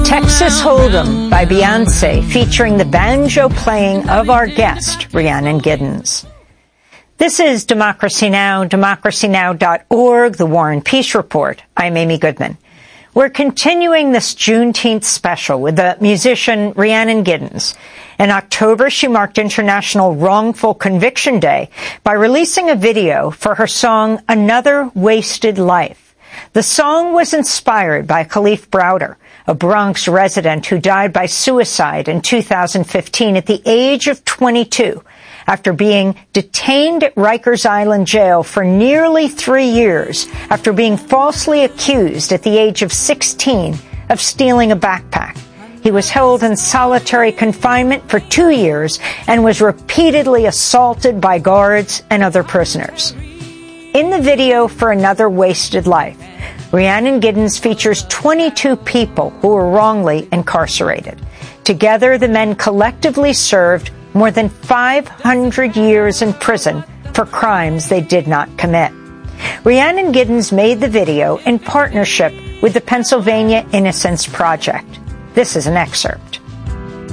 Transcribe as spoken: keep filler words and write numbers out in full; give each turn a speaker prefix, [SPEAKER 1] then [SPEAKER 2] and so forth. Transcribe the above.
[SPEAKER 1] Texas Hold'em by Beyonce, featuring the banjo playing of our guest, Rhiannon Giddens. This is Democracy Now!, democracy now dot org, the War and Peace Report. I'm Amy Goodman. We're continuing this Juneteenth special with the musician Rhiannon Giddens. In October, she marked International Wrongful Conviction Day by releasing a video for her song, Another Wasted Life. The song was inspired by Kalief Browder, a Bronx resident who died by suicide in two thousand fifteen at the age of twenty-two, after being detained at Rikers Island Jail for nearly three years after being falsely accused at the age of sixteen of stealing a backpack. He was held in solitary confinement for two years and was repeatedly assaulted by guards and other prisoners. In the video for Another Wasted Life, Rhiannon Giddens features twenty-two people who were wrongly incarcerated. Together, the men collectively served more than five hundred years in prison for crimes they did not commit. Rhiannon Giddens made the video in partnership with the Pennsylvania Innocence Project. This is an excerpt.